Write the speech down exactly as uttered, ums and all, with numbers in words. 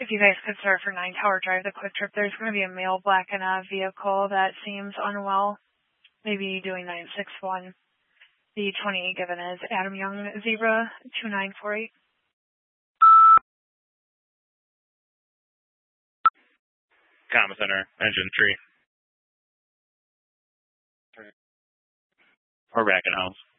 If you guys could start for nine Tower Drive, the quick trip, there's going to be a male black in a vehicle that seems unwell. Maybe doing nine six one. The twenty-eight given is Adam Young, Zebra two nine four eight. Comma Center, engine three. We're back in house.